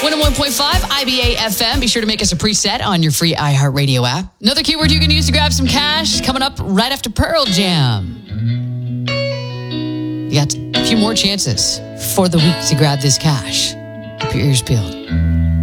101.5 IBA FM. Be sure to make us a preset on your free iHeartRadio app. Another keyword you can use to grab some cash coming up right after Pearl Jam. You got a few more chances for the week to grab this cash. Keep your ears peeled.